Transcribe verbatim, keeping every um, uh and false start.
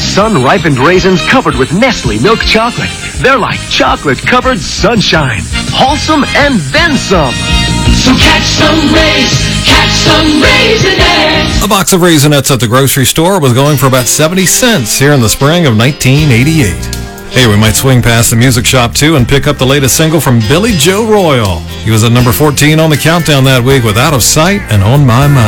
sun-ripened raisins covered with Nestle milk chocolate. They're like chocolate-covered sunshine. Wholesome and then some. So catch some rays, catch some Raisinets. A box of Raisinets at the grocery store was going for about seventy cents here in the spring of nineteen eighty-eight. Hey, we might swing past the music shop, too, and pick up the latest single from Billy Joe Royal. He was at number fourteen on the countdown that week with Out of Sight and On My Mind.